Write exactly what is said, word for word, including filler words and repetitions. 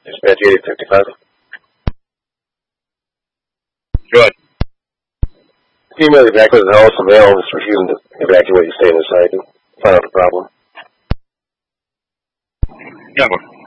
Dispatch eighty fifty-five. Go ahead. Female evacuated the house, the male is refusing to evacuate and stay inside and find out the problem. Yeah,